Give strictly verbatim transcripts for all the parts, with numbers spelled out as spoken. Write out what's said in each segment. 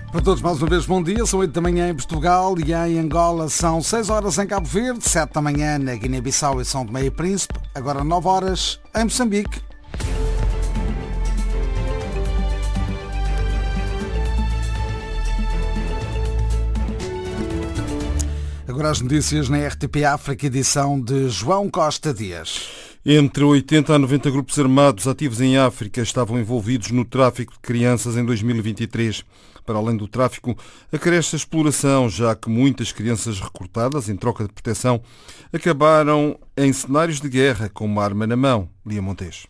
Para todos, mais uma vez, bom dia. São oito da manhã em Portugal e em Angola são seis horas em Cabo Verde, sete da manhã na Guiné-Bissau e São Tomé e Príncipe, agora nove horas em Moçambique. Agora as notícias na R T P África, edição de João Costa Dias. Entre oitenta a noventa grupos armados ativos em África estavam envolvidos no tráfico de crianças em dois mil e vinte e três. Para além do tráfico, acresce a exploração, já que muitas crianças recrutadas em troca de proteção acabaram em cenários de guerra com uma arma na mão. Lia Montes.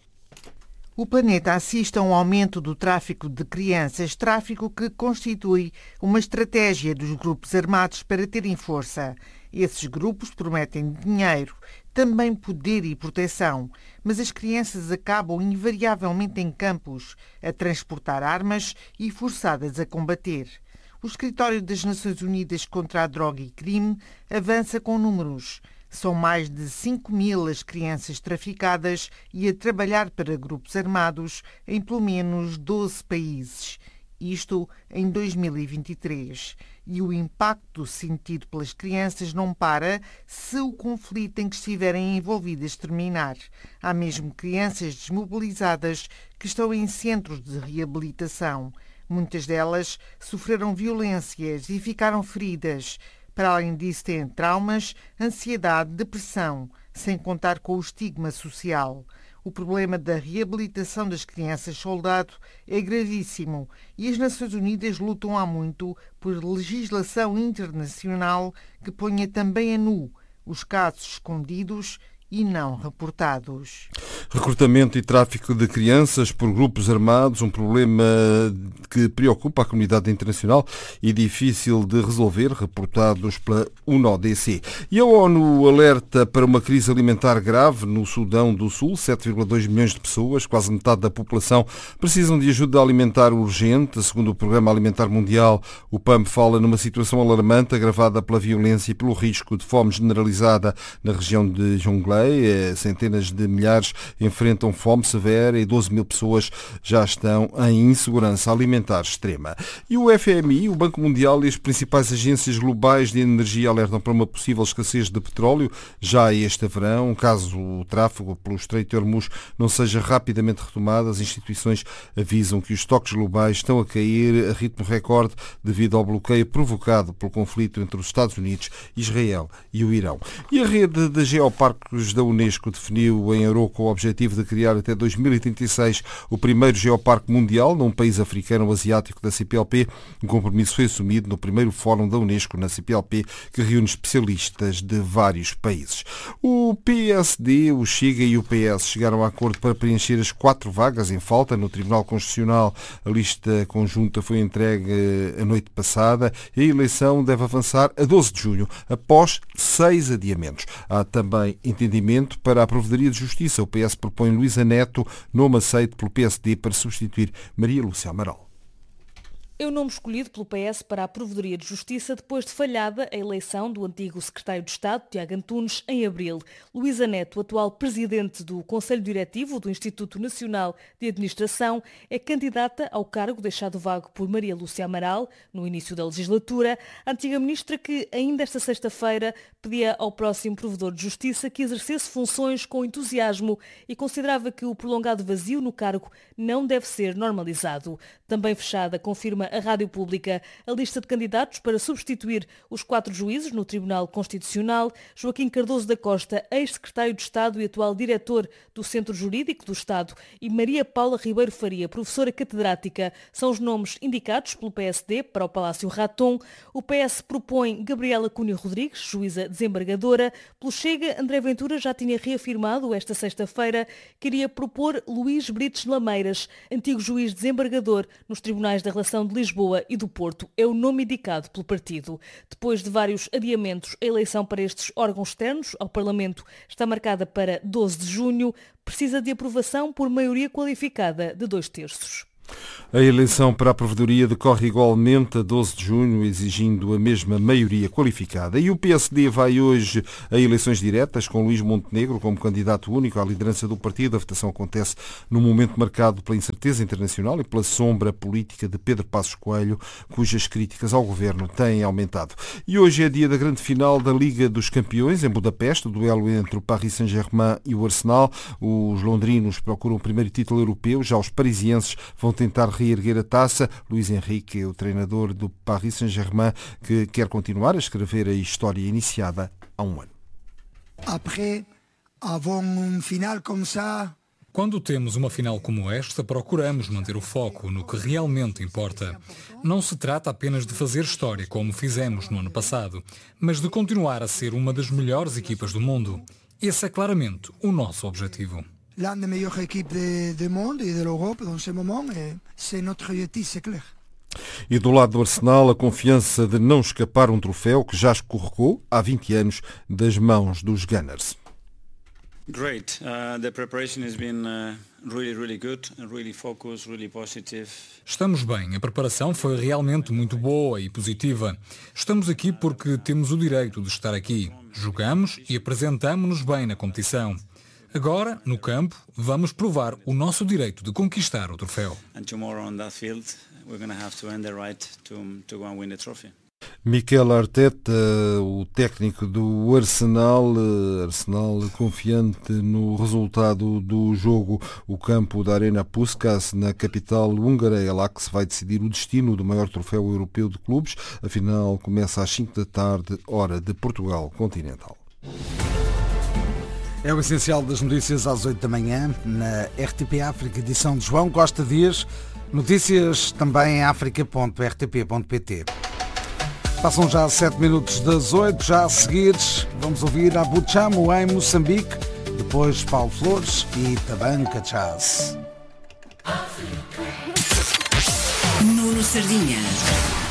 O planeta assiste a um aumento do tráfico de crianças, tráfico que constitui uma estratégia dos grupos armados para terem força. Esses grupos prometem dinheiro, também poder e proteção, mas as crianças acabam invariavelmente em campos, a transportar armas e forçadas a combater. O Escritório das Nações Unidas contra a Droga e Crime avança com números. São mais de cinco mil as crianças traficadas e a trabalhar para grupos armados em pelo menos doze países. Isto em dois mil e vinte e três. E o impacto sentido pelas crianças não para se o conflito em que estiverem envolvidas terminar. Há mesmo crianças desmobilizadas que estão em centros de reabilitação. Muitas delas sofreram violências e ficaram feridas. Para além disso, têm traumas, ansiedade, depressão, sem contar com o estigma social. O problema da reabilitação das crianças-soldado é gravíssimo e as Nações Unidas lutam há muito por legislação internacional que ponha também a nu os casos escondidos e não reportados. Recrutamento e tráfico de crianças por grupos armados, um problema que preocupa a comunidade internacional e difícil de resolver, reportados pela U N O D C. E a ONU alerta para uma crise alimentar grave no Sudão do Sul. sete vírgula dois milhões de pessoas, quase metade da população, precisam de ajuda alimentar urgente. Segundo o Programa Alimentar Mundial, o P A M fala numa situação alarmante agravada pela violência e pelo risco de fome generalizada na região de Jonglei. Centenas de milhares enfrentam fome severa e doze mil pessoas já estão em insegurança alimentar extrema. E o F M I, o Banco Mundial e as principais agências globais de energia alertam para uma possível escassez de petróleo já este verão. Caso o tráfego pelo Estreito de Hormuz não seja rapidamente retomado, as instituições avisam que os estoques globais estão a cair a ritmo recorde devido ao bloqueio provocado pelo conflito entre os Estados Unidos, Israel e o Irão. E a rede de geoparques da Unesco definiu em Aroca o objetivo de criar até dois mil e trinta e seis o primeiro geoparque mundial num país africano ou asiático da C P L P. O compromisso foi assumido no primeiro fórum da Unesco na C P L P, que reúne especialistas de vários países. O P S D, o Chega e o P S chegaram a acordo para preencher as quatro vagas em falta no Tribunal Constitucional. A lista conjunta foi entregue a noite passada e a eleição deve avançar a doze de junho, após seis adiamentos. Há também entendimento para a Provedoria de Justiça. O P S propõe Luísa Neto, nome aceito pelo P S D, para substituir Maria Lúcia Amaral. É o nome escolhido pelo P S para a Provedoria de Justiça depois de falhada a eleição do antigo secretário de Estado, Tiago Antunes, em abril. Luísa Neto, atual presidente do Conselho Diretivo do Instituto Nacional de Administração, é candidata ao cargo deixado vago por Maria Lúcia Amaral no início da legislatura, a antiga ministra que, ainda esta sexta-feira, pedia ao próximo Provedor de Justiça que exercesse funções com entusiasmo e considerava que o prolongado vazio no cargo não deve ser normalizado. Também fechada, confirma a Rádio Pública a lista de candidatos para substituir os quatro juízes no Tribunal Constitucional: Joaquim Cardoso da Costa, ex-secretário de Estado e atual diretor do Centro Jurídico do Estado, e Maria Paula Ribeiro Faria, professora catedrática, são os nomes indicados pelo P S D para o Palácio Raton. O P S propõe Gabriela Cunha Rodrigues, juíza desembargadora. Pelo Chega, André Ventura já tinha reafirmado esta sexta-feira que iria propor Luís Brites Lameiras, antigo juiz desembargador nos Tribunais da Relação de Lisboa e do Porto. É o nome indicado pelo partido. Depois de vários adiamentos, a eleição para estes órgãos externos ao Parlamento está marcada para doze de junho. Precisa de aprovação por maioria qualificada de dois terços. A eleição para a Provedoria decorre igualmente a doze de junho, exigindo a mesma maioria qualificada. E o P S D vai hoje a eleições diretas, com Luís Montenegro como candidato único à liderança do partido. A votação acontece num momento marcado pela incerteza internacional e pela sombra política de Pedro Passos Coelho, cujas críticas ao governo têm aumentado. E hoje é dia da grande final da Liga dos Campeões, em Budapeste, o duelo entre o Paris Saint-Germain e o Arsenal. Os londrinos procuram o primeiro título europeu, já os parisienses vão tentar reerguer a taça. Luís Henrique, o treinador do Paris Saint-Germain, que quer continuar a escrever a história iniciada há um ano. Après, avant une finale comme ça, quando temos uma final como esta, procuramos manter o foco no que realmente importa. Não se trata apenas de fazer história, como fizemos no ano passado, mas de continuar a ser uma das melhores equipas do mundo. Esse é claramente o nosso objetivo. L'un des meilleures équipes du monde et de l'Europe dans ce moment, et c'est notre objectif, c'est clair. E do lado do Arsenal, a confiança de não escapar um troféu que já escorregou há vinte anos das mãos dos Gunners. Great. Uh, the preparation has been uh, really, really good, really focused, really positive. Estamos bem. A preparação foi realmente muito boa e positiva. Estamos aqui porque temos o direito de estar aqui. Jogamos e apresentamos-nos bem na competição. Agora, no campo, vamos provar o nosso direito de conquistar o troféu. Mikel Arteta, o técnico do Arsenal, Arsenal confiante no resultado do jogo. O campo da Arena Puskás, na capital húngara, é lá que se vai decidir o destino do maior troféu europeu de clubes. A final começa às cinco da tarde, hora de Portugal continental. É o essencial das notícias às oito da manhã, na R T P África, edição de João Costa Dias. Notícias também em africa ponto r t p ponto p t. Passam já sete minutos das oito, já a seguir vamos ouvir a Buchamo em Moçambique, depois Paulo Flores e Tabanca Jazz. Nuno Sardinha.